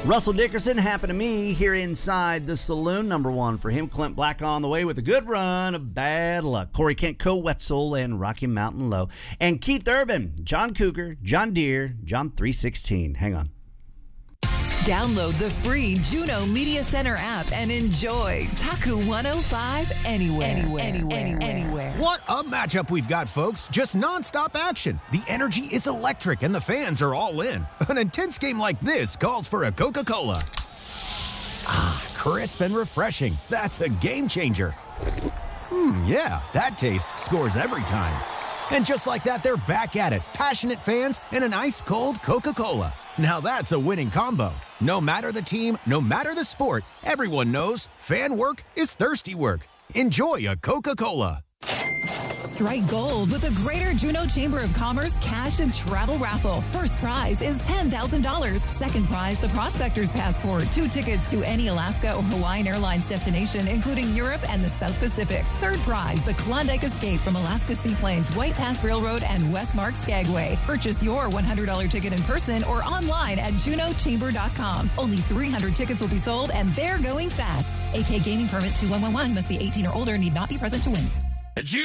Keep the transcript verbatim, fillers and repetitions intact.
Russell Dickerson happened to me here inside the saloon. Number one for him. Clint Black on the way with a good run of bad luck. Corey Kent, Co Wetzel, and Rocky Mountain Low. And Keith Urban, John Cougar, John Deere, John three sixteen. Hang on. Download the free Juno Media Center app and enjoy Taku one oh five anywhere, anywhere, anywhere, anywhere. anywhere. What a matchup we've got, folks. Just nonstop action. The energy is electric and the fans are all in. An intense game like this calls for a Coca-Cola. Ah, crisp and refreshing. That's a game changer. Hmm, yeah, that taste scores every time. And just like that, they're back at it. Passionate fans and an ice-cold Coca-Cola. Now that's a winning combo. No matter the team, no matter the sport, everyone knows fan work is thirsty work. Enjoy a Coca-Cola. Strike gold with the Greater Juneau Chamber of Commerce Cash and Travel Raffle. First prize is ten thousand dollars. Second prize, the Prospector's Passport. Two tickets to any Alaska or Hawaiian Airlines destination, including Europe and the South Pacific. Third prize, the Klondike Escape from Alaska Seaplanes, White Pass Railroad, and Westmark Skagway. Purchase your one hundred dollars ticket in person or online at juneau chamber dot com. Only three hundred tickets will be sold, and they're going fast. A K Gaming Permit two one one one must be eighteen or older, need not be present to win.